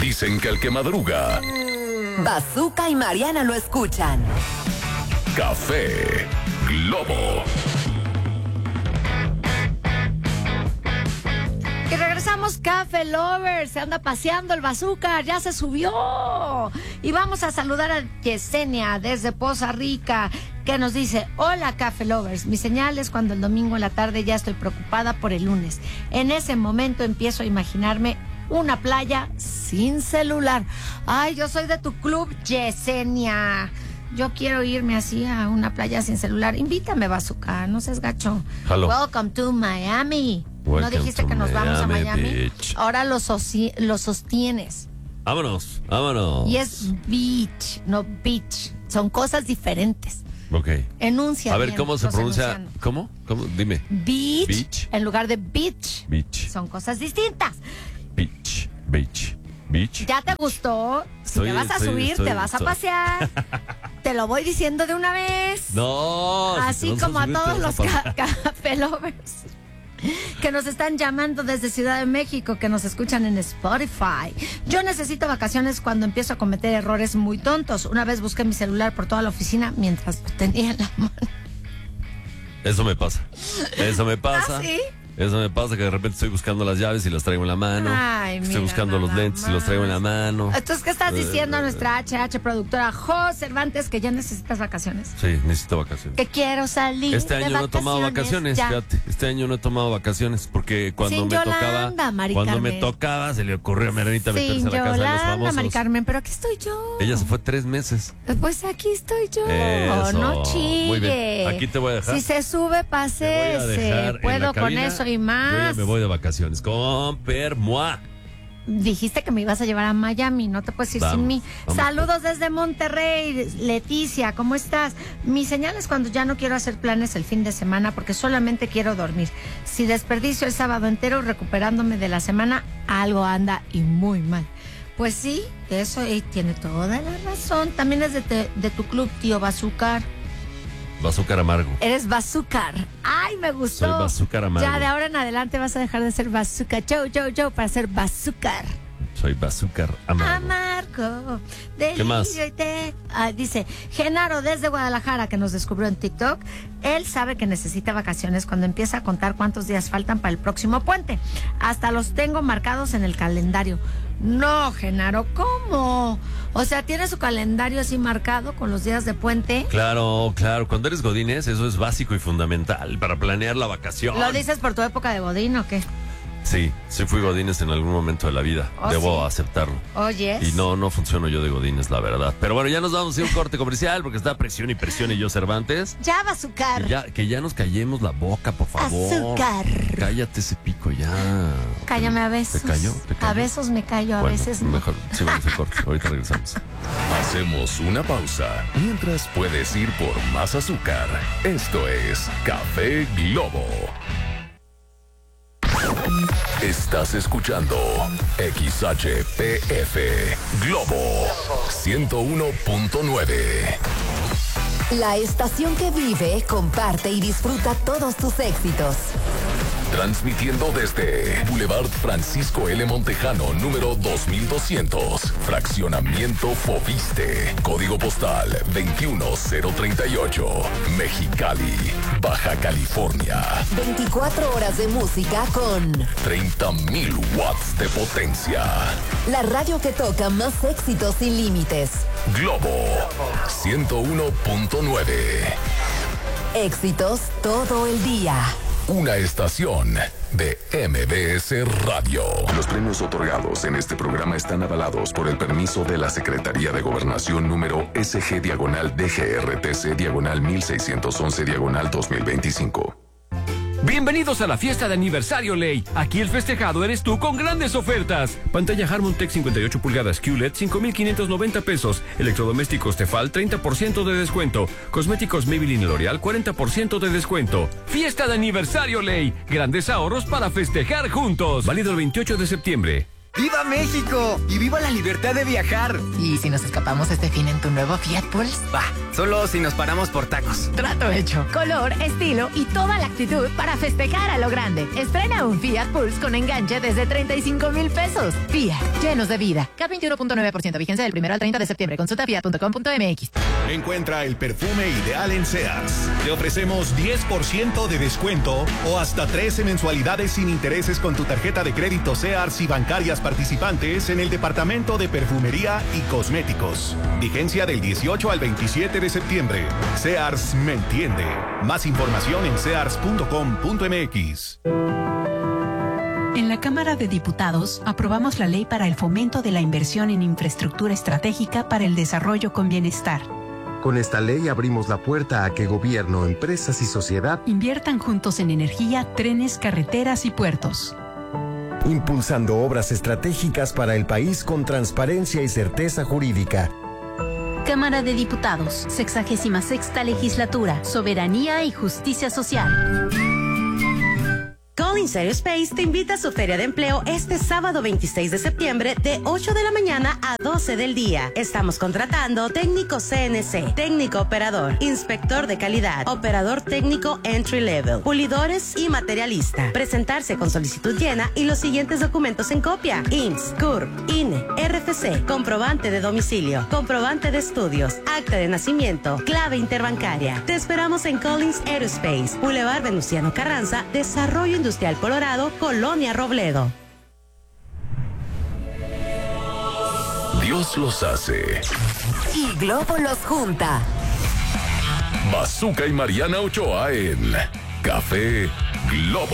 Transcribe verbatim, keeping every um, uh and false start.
Dicen que el que madruga... Bazooka y Mariana lo escuchan. Café Globo. Y regresamos, Café Lovers. Se anda paseando el Bazooka, ya se subió. Y vamos a saludar a Yesenia desde Poza Rica, que nos dice: hola, Café Lovers. Mi señal es cuando el domingo en la tarde ya estoy preocupada por el lunes. En ese momento empiezo a imaginarme una playa sin celular. Ay, yo soy de tu club, Yesenia. Yo quiero irme así a una playa sin celular. Invítame, Bazooka, no seas gacho. Hello. Welcome to Miami. Welcome ¿No dijiste to que nos vamos a Miami, Miami? bitch. Ahora lo, soci- lo sostienes. Vámonos, vámonos. Y es beach, no beach. Son cosas diferentes. Ok. Enuncia A ver, bien, ¿cómo se los pronuncia? enunciando. ¿Cómo? ¿Cómo? Dime. Beach, Beach. en lugar de beach. Beach. Son cosas distintas. Beach. Beach. Beach. ¿Ya te gustó? Si Soy- te vas a soy- subir, soy- te vas a soy- pasear. Te lo voy diciendo de una vez. No. si Así te vas como a subir, te todos vas los a pasar. ca- café lovers que nos están llamando desde Ciudad de México, que nos escuchan en Spotify. Yo necesito vacaciones cuando empiezo a cometer errores muy tontos. Una vez busqué mi celular por toda la oficina mientras lo tenía en la mano. Eso me pasa. Eso me pasa. ¿Ah, sí? Eso me pasa que de repente estoy buscando las llaves y las traigo en la mano. Ay, estoy mira buscando los nada lentes y los traigo en la más. mano. Entonces, ¿qué estás diciendo a nuestra H H productora Jo Cervantes, que ya necesitas vacaciones? Sí, necesito vacaciones. Que quiero salir Este de año no he tomado vacaciones, ya. fíjate. Este año no he tomado vacaciones porque cuando Sin me Yolanda, tocaba, Mari cuando me Carmen. tocaba, se le ocurrió a Marianita meterse Sin a la casa de los Yolanda, famosos. Mari Carmen, pero aquí estoy yo. Ella se fue tres meses. Pues aquí estoy yo. Eso, No chille. muy bien. Aquí te voy a dejar. Si se sube, Te voy a dejar pásese. en Puedo la con cabina. eso y Yo más. ya me voy de vacaciones. Con permoa. Dijiste que me ibas a llevar a Miami, no te puedes ir Vamos, sin mí. vamos. Saludos desde Monterrey, Leticia, ¿cómo estás? Mi señal es cuando ya no quiero hacer planes el fin de semana porque solamente quiero dormir. Si desperdicio el sábado entero recuperándome de la semana, algo anda y muy mal. Pues sí, eso eh, tiene toda la razón. También es de, te- de tu club, tío Bazooka. Bazooka amargo. Eres Bazooka. Ay, me gustó. Soy Bazooka amargo. Ya de ahora en adelante vas a dejar de ser Bazooka. Joe, Joe, Joe, para ser Bazooka. Soy Bazooka amargo. Amargo. ¿Qué más? Delirio y te- Ah, dice Genaro desde Guadalajara, que nos descubrió en TikTok. Él sabe que necesita vacaciones cuando empieza a contar cuántos días faltan para el próximo puente. Hasta los tengo marcados en el calendario. No, Genaro, ¿cómo? O sea, ¿tiene su calendario así marcado con los días de puente? Claro, claro. Cuando eres godines, eso es básico y fundamental para planear la vacación. ¿Lo dices por tu época de Godín o qué? Sí, sí fui godines en algún momento de la vida. ¿Oh, Debo sí? aceptarlo. Oye. Y no, no funciono yo de godines, la verdad. Pero bueno, ya nos vamos a ir a un corte comercial porque está presión y presión y yo Cervantes. Ya, Bazooka. Que ya, que ya nos callemos la boca, por favor. Azúcar. Cállate ese pico ya. Cállame a besos. ¿Te cayó? ¿Te cayó? A besos me callo, a Bueno, veces no. mejor sigamos el corte. Ahorita regresamos. Hacemos una pausa mientras puedes ir por más azúcar. Esto es Café Globo. Estás escuchando X H P F Globo ciento uno punto nueve. La estación que vive, comparte y disfruta todos tus éxitos. Transmitiendo desde Boulevard Francisco L. Montejano, número dos mil doscientos. Fraccionamiento Foviste. Código postal veintiuno cero treinta y ocho. Mexicali, Baja California. veinticuatro horas de música con treinta mil watts de potencia. la radio que toca más éxitos sin límites. Globo ciento uno punto nueve. Éxitos todo el día. Una estación de M B S Radio. Los premios otorgados en este programa están avalados por el permiso de la Secretaría de Gobernación número S G diagonal D G R T C diagonal mil seiscientos once diagonal dos mil veinticinco. Bienvenidos a la fiesta de aniversario Ley. Aquí el festejado eres tú con grandes ofertas. Pantalla Harmon Tech cincuenta y ocho pulgadas Q L E D cinco mil quinientos noventa pesos. Electrodomésticos Tefal treinta por ciento de descuento. Cosméticos Maybelline L'Oreal cuarenta por ciento de descuento. Fiesta de aniversario Ley. Grandes ahorros para festejar juntos. Válido el veintiocho de septiembre. ¡Viva México! ¡Y viva la libertad de viajar! ¿Y si nos escapamos este fin en tu nuevo Fiat Pulse? Va, solo si nos paramos por tacos. Trato hecho. Color, estilo y toda la actitud para festejar a lo grande. Estrena un Fiat Pulse con enganche desde treinta y cinco mil pesos. Fiat, llenos de vida. K veintiuno punto nueve por ciento, vigencia del primero al treinta de septiembre. Consulta fiat punto com punto m x. Encuentra el perfume ideal en Sears. Te ofrecemos diez por ciento de descuento o hasta trece mensualidades sin intereses con tu tarjeta de crédito Sears y bancarias participantes en el departamento de perfumería y cosméticos. Vigencia del dieciocho al veintisiete de septiembre. Sears me entiende. Más información en sears punto com punto m x. En la Cámara de Diputados aprobamos la ley para el fomento de la inversión en infraestructura estratégica para el desarrollo con bienestar. Con esta ley abrimos la puerta a que gobierno, empresas y sociedad inviertan juntos en energía, trenes, carreteras y puertos. Impulsando obras estratégicas para el país con transparencia y certeza jurídica. Cámara de Diputados, sexagésima sexta legislatura, soberanía y justicia social. Collins Aerospace te invita a su feria de empleo este sábado veintiséis de septiembre de ocho de la mañana a doce del día. Estamos contratando técnico C N C, técnico operador, inspector de calidad, operador técnico entry level, pulidores y materialista. Presentarse con solicitud llena y los siguientes documentos en copia: I M S S, C U R P, I N E, R F C, comprobante de domicilio, comprobante de estudios, acta de nacimiento, clave interbancaria. Te esperamos en Collins Aerospace, Boulevard Venustiano Carranza, Desarrollo Industrial Colorado, Colonia Robledo. Dios los hace. Y Globo los junta. Bazooka y Mariana Ochoa en Café Globo.